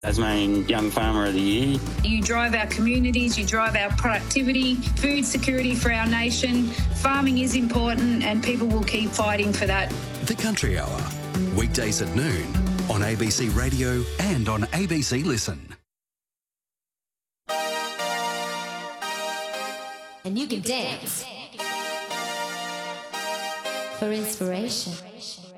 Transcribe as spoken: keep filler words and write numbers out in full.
Tasmanian Young Farmer of the Year. You drive our communities, you drive our productivity, food security for our nation. Farming is important and people will keep fighting for that. The Country Hour, weekdays at noon on A B C Radio and on A B C Listen. And you can dance for inspiration.